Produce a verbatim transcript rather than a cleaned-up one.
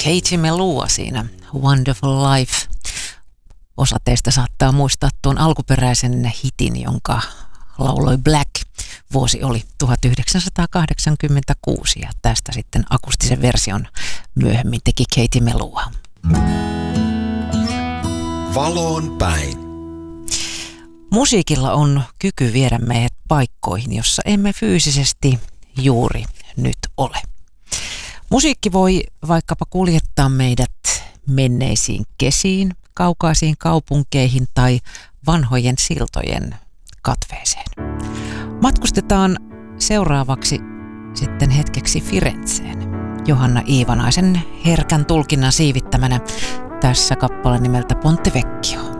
Katie Melua siinä Wonderful Life. Osa teistä saattaa muistaa tuon alkuperäisen hitin, jonka lauloi Black. Vuosi oli tuhatyhdeksänsataakahdeksankymmentäkuusi ja tästä sitten akustisen version myöhemmin teki Katie Melua. Valoon päin. Musiikilla on kyky viedä meidät paikkoihin, jossa emme fyysisesti juuri nyt ole. Musiikki voi vaikkapa kuljettaa meidät menneisiin kesiin, kaukaisiin kaupunkeihin tai vanhojen siltojen katveeseen. Matkustetaan seuraavaksi sitten hetkeksi Firenzeen. Johanna Iivanaisen herkän tulkinnan siivittämänä tässä kappale nimeltä Ponte Vecchio.